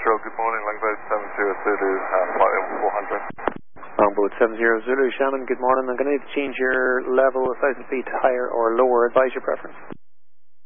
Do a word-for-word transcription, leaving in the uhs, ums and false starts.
Control, good morning, Longboat seven zero Zulu, uh, flight over four hundred. Longboat seven zero Zulu, Shannon, good morning. I'm going to need to change your level one thousand feet higher or lower. Advise your preference.